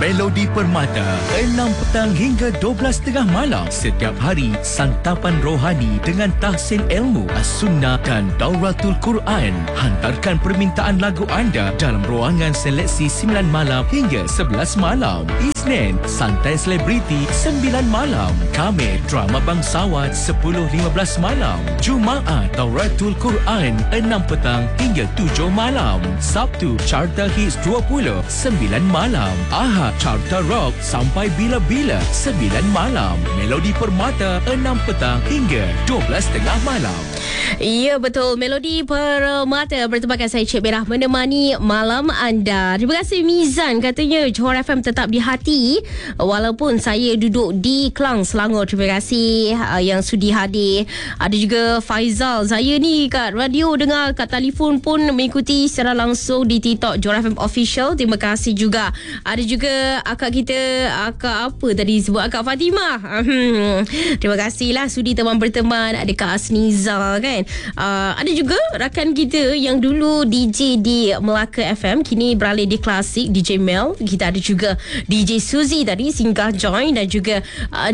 Melodi Permata 6 petang hingga 12 tengah malam. Setiap hari santapan rohani dengan tahsin ilmu, as-sunnah dan dauratul Quran. Hantarkan permintaan lagu anda dalam ruangan seleksi 9 malam hingga 11 malam. Isnin, santai selebriti 9 malam. Khamis, drama bangsawan 10.15 malam. Jumaat, dauratul Quran 6 petang hingga 7 malam. Sabtu, Carta Hits 20 9 malam. Ahad, Carta Rock sampai bila-bila 9 malam. Melodi Permata 6 petang hingga 12 tengah malam. Ya, betul. Melodi Permata bertebakan saya Cik Merah menemani malam anda. Terima kasih Mizan, katanya Johor FM tetap di hati walaupun saya duduk di Klang, Selangor. Terima kasih yang sudi hadir. Ada juga Faizal, saya ni kat radio dengar, kat telefon pun mengikuti secara langsung di TikTok Johor FM Official. Terima kasih juga. Ada juga akak kita, akak apa tadi sebut, akak Fatimah. Terima kasihlah sudi teman berteman. Ada Kak Asniza kan. Ada juga rakan kita yang dulu DJ di Melaka FM, kini beralih di Klasik, DJ Mel. Kita ada juga DJ Suzy tadi singgah join, dan juga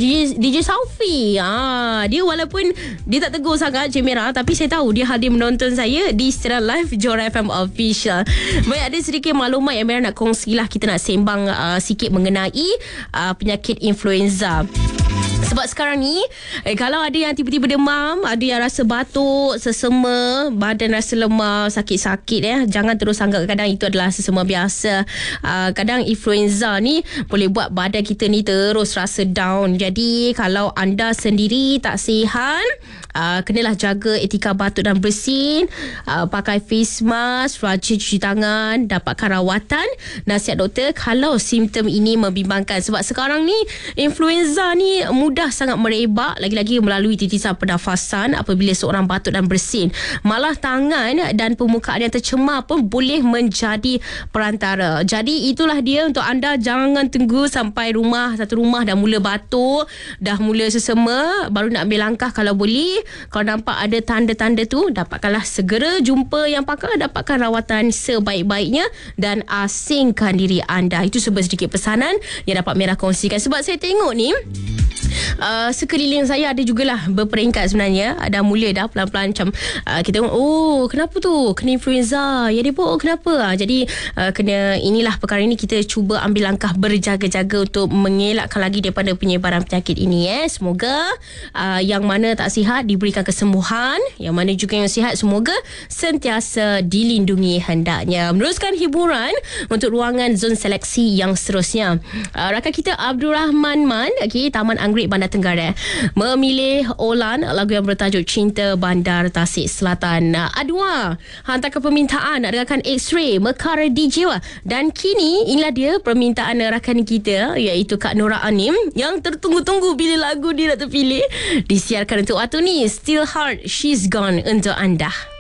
DJ Saufi. Dia walaupun dia tak tegur sangat Cik Merah, tapi saya tahu dia hadir menonton saya di secara live Johor FM Official. Baik, ada sedikit maklumat yang Merah nak kongsilah. Kita nak sembang sikit mengenai penyakit influenza. Sebab sekarang ni kalau ada yang tiba-tiba demam, ada yang rasa batuk, sesema, badan rasa lemah, sakit-sakit, jangan terus anggap kadang itu adalah sesema biasa. Kadang influenza ni boleh buat badan kita ni terus rasa down. Jadi kalau anda sendiri tak sihat, kenalah jaga etika batuk dan bersin, pakai face mask, rajin cuci tangan, dapatkan rawatan. Nasihat doktor kalau simptom ini membimbangkan. Sebab sekarang ni influenza ni mudah sangat merebak, lagi-lagi melalui titisan pernafasan apabila seorang batuk dan bersin. Malah tangan dan permukaan yang tercemar pun boleh menjadi perantara. Jadi itulah dia untuk anda, jangan tunggu sampai satu rumah dah mula batuk, dah mula sesema baru nak ambil langkah. Kalau boleh, kalau nampak ada tanda-tanda tu, dapatkanlah segera jumpa yang pakar, dapatkan rawatan sebaik-baiknya dan asingkan diri anda. Itu sedikit pesanan yang dapat Merah kongsikan. Sebab saya tengok ni sekeliling saya ada jugalah berperingkat sebenarnya. Dah mula dah pelan-pelan macam kita tengok, kenapa tu? Kena influenza. Ya dia pun kenapa? Jadi kena, inilah perkara ini kita cuba ambil langkah berjaga-jaga untuk mengelakkan lagi daripada penyebaran penyakit ini. Semoga yang mana tak sihat diberikan kesembuhan, yang mana juga yang sihat semoga sentiasa dilindungi hendaknya. Meneruskan hiburan untuk ruangan zon seleksi yang seterusnya. Rakan kita Abdul Rahman Man, Taman Anggrek Bandar Tenggara, memilih Olan, lagu yang bertajuk Cinta Bandar Tasik Selatan. Adwa hantarkan permintaan nak dengarkan X-Ray Mekar DJ. Dan kini inilah dia permintaan rakan kita, iaitu Kak Nora Anim, yang tertunggu-tunggu bila lagu dia nak terpilih. Disiarkan untuk waktu ni. Still Heart She's Gone untuk anda.